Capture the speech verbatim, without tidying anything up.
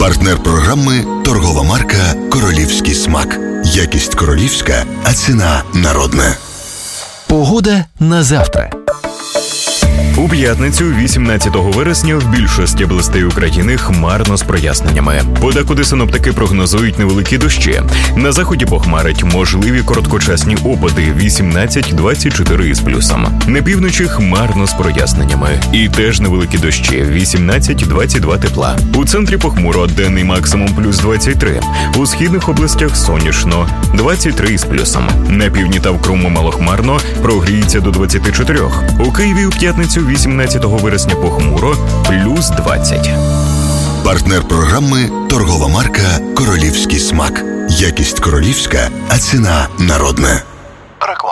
Партнер програми – торгова марка «Королівський смак». Якість королівська, а ціна народна. Погода на завтра. У п'ятницю, вісімнадцятого вересня, в більшості областей України хмарно з проясненнями. Подекуди синоптики прогнозують невеликі дощі. На заході похмарить, можливі короткочасні опади вісімнадцять-двадцять чотири із плюсом. На півночі хмарно з проясненнями. І теж невеликі дощі вісімнадцять-двадцять два тепла. У центрі похмуро, денний максимум плюс двадцять три. У східних областях сонячно, двадцять три із плюсом. На півдні та в Криму малохмарно, прогріється до двадцять чотири. У Києві у п'ятницю вісімнадцятого вересня похмуро, плюс двадцять. Партнер програми – торгова марка «Королівський смак». Якість королівська, а ціна народна.